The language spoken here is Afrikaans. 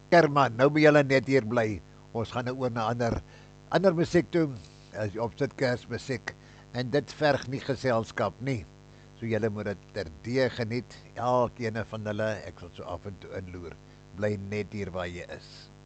Kerman, nou moet julle net hier bly. Ons gaan nou oor na ander musiek toe. As jy opsit Kersmusiek en dit verg nie geselskap nie. So julle moet dit terdee geniet. Elkeen van hulle, ek sal so af en toe inloer. Bly net hier waar jy is.